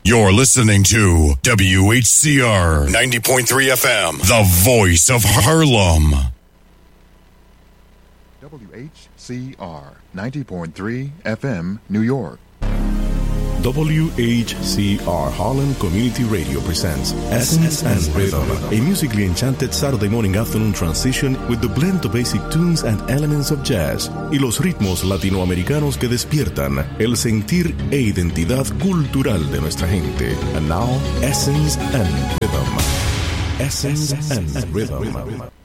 You're listening to WHCR 90.3 FM, the voice of Harlem. WHCR 90.3 FM, New York. WHCR Harlem Community Radio presents Essence and Rhythm, a musically enchanted Saturday morning afternoon transition with the blend of basic tunes and elements of jazz y los ritmos latinoamericanos que despiertan el sentir e identidad cultural de nuestra gente. And now, Essence and Rhythm. Essence and Rhythm.